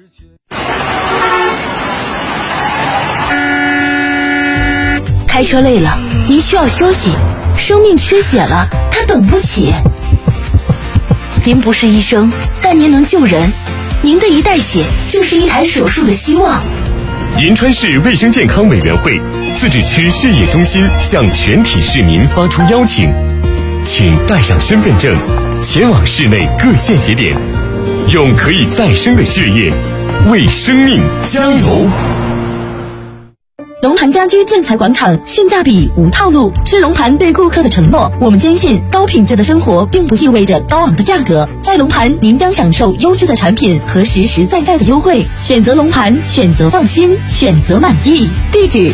开车累了，您需要休息；生命缺血了，它等不起。您不是医生，但您能救人。您的一袋血就是一台手术的希望。 银川市卫生健康委员会自治区血液中心向全体市民发出邀请，请带上身份证，前往市内各献血点，用可以再生的血液为生命加油。 龙盘家居建材广场，性价比无套路，是龙盘对顾客的承诺。我们坚信，高品质的生活并不意味着高昂的价格。在龙盘，您将享受优质的产品和实实在在的优惠。选择龙盘，选择放心，选择满意。地址